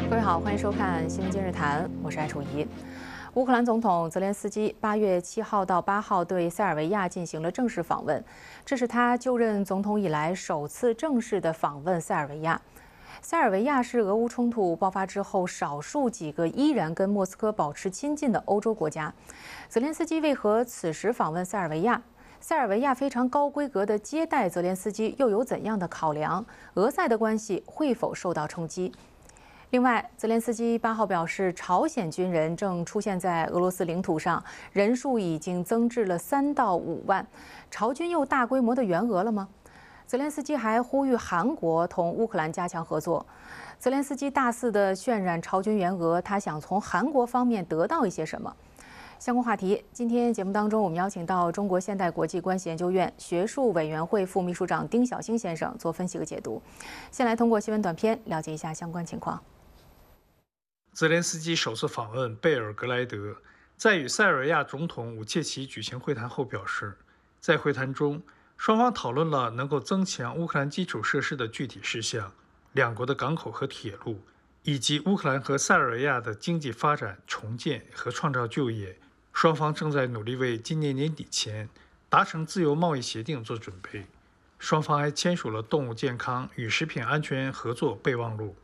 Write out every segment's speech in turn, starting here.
各位好，欢迎收看《新闻今日谈》，我是艾楚怡。乌克兰总统泽连斯基8月7号到8号对塞尔维亚进行了正式访问，这是他就任总统以来首次正式的访问塞尔维亚。塞尔维亚是俄乌冲突爆发之后少数几个依然跟莫斯科保持亲近的欧洲国家。泽连斯基为何此时访问塞尔维亚？塞尔维亚非常高规格的接待泽连斯基又有怎样的考量？俄塞的关系会否受到冲击？另外，泽连斯基8号表示，朝鲜军人正出现在俄罗斯领土上，人数已经增至了3到5万。朝军又大规模的援俄了吗？泽连斯基还呼吁韩国同乌克兰加强合作。泽连斯基大肆地渲染朝军援俄，他想从韩国方面得到一些什么？相关话题，今天节目当中，我们邀请到中国现代国际关系研究院学术委员会副秘书长丁晓星先生做分析和解读。先来通过新闻短片了解一下相关情况。 泽连斯基首次访问贝尔格莱德，在与塞尔维亚总统武切奇举行会谈后表示，在会谈中，双方讨论了能够增强乌克兰基础设施的具体事项，两国的港口和铁路，以及乌克兰和塞尔维亚的经济发展、重建和创造就业。双方正在努力为今年年底前达成自由贸易协定做准备。双方还签署了动物健康与食品安全合作备忘录。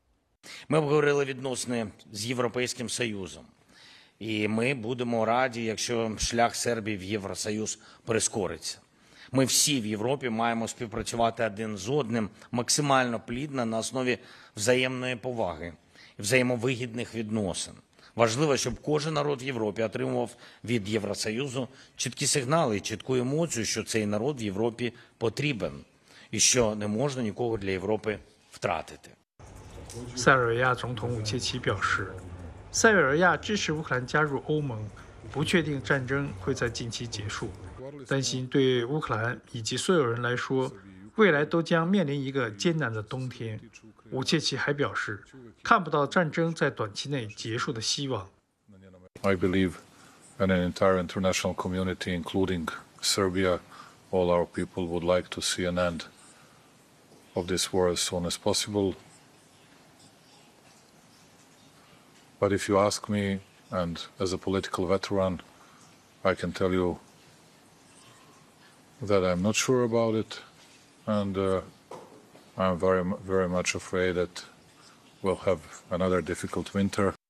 Ми обговорили відносини з Європейським Союзом, і ми будемо раді, якщо шлях Сербії в Євросоюз прискориться. Ми всі в Європі маємо співпрацювати один з одним максимально плідно на основі взаємної поваги і взаємовигідних відносин. Важливо, щоб кожен народ в Європі отримував від Євросоюзу чіткі сигнали і чітку емоцію, що цей народ в Європі потрібен і що не можна нікого для Європи втратити. 塞尔维亚总统武切奇表示，塞尔维亚支持乌克兰加入欧盟，不确定战争会在近期结束，担心对乌克兰以及所有人来说，未来都将面临一个艰难的冬天。武切奇还表示，看不到战争在短期内结束的希望。 I believe and an entire international community, including Serbia, all our people would like to see an end of this war as soon as possible. But if you ask me, and as a political veteran, I can tell you that I'm not sure about it, and I'm very much afraid that we'll have another difficult winter.